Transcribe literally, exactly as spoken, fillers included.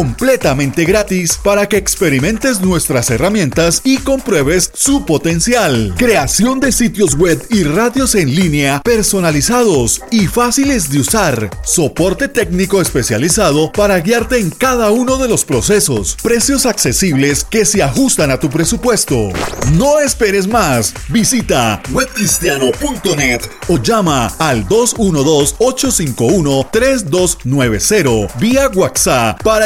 completamente gratis para que experimentes nuestras herramientas y compruebes su potencial. Creación de sitios web y radios en línea personalizados y fáciles de usar. Soporte técnico especializado para guiarte en cada uno de los procesos. Precios accesibles que se ajustan a tu presupuesto. No esperes más. Visita web cristiano punto net o llama al dos uno dos, ocho cinco uno, tres dos nueve cero vía WhatsApp para